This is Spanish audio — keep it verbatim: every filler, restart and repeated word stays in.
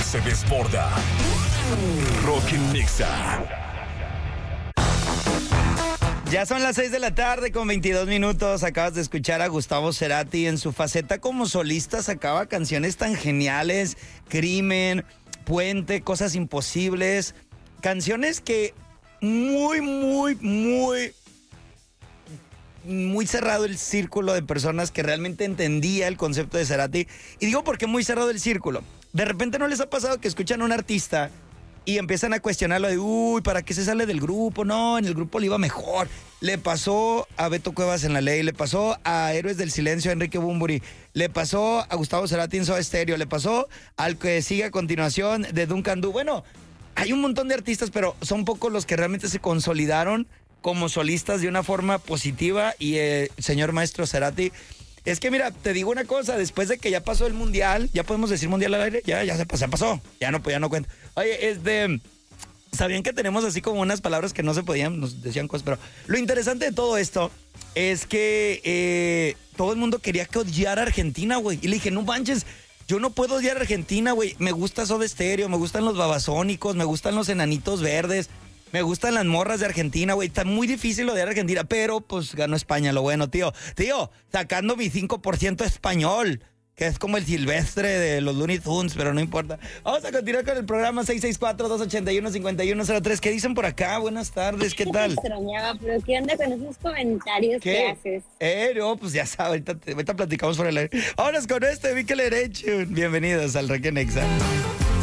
se desborda. Rock en Nexa. Ya son las seis de la tarde con veintidós minutos. Acabas de escuchar a Gustavo Cerati. En su faceta como solista sacaba canciones tan geniales. Crimen, Puente, Cosas Imposibles. Canciones que muy, muy, muy... muy cerrado el círculo de personas que realmente entendía el concepto de Cerati. Y digo porque muy cerrado el círculo. De repente no les ha pasado que escuchan a un artista y empiezan a cuestionarlo de, uy, ¿para qué se sale del grupo? No, en el grupo le iba mejor. Le pasó a Beto Cuevas en La Ley, le pasó a Héroes del Silencio, a Enrique Bunbury, le pasó a Gustavo Cerati en Soda Stereo, le pasó al que sigue a continuación de Duncan Du. Bueno, hay un montón de artistas, pero son pocos los que realmente se consolidaron como solistas de una forma positiva. Y el eh, señor maestro Cerati, es que mira, te digo una cosa, después de que ya pasó el mundial, ya podemos decir mundial al aire, ya, ya se pasó, pasó, ya no, ya no cuenta. Oye, este, sabían que tenemos así como unas palabras que no se podían, nos decían cosas, pero lo interesante de todo esto es que eh, todo el mundo quería que odiara a Argentina, güey, y le dije, no manches, yo no puedo odiar a Argentina, güey, me gusta Soda Stereo, me gustan los Babasónicos, me gustan los Enanitos Verdes, me gustan las morras de Argentina, güey. Está muy difícil odiar a Argentina, pero pues ganó España, lo bueno, tío. Tío, sacando mi cinco por ciento español, que es como el Silvestre de los Looney Tunes, pero no importa. Vamos a continuar con el programa seis seis cuatro, dos ocho uno, cinco uno cero tres. ¿Qué dicen por acá? Buenas tardes, ¿qué tal? Te extrañaba, pero ¿qué onda con esos comentarios ¿Qué? que haces? Eh, no, pues ya sabes, ahorita, ahorita platicamos por el aire. Vámonos con este, Mikel Erechun. Bienvenidos al Rock en Nexa.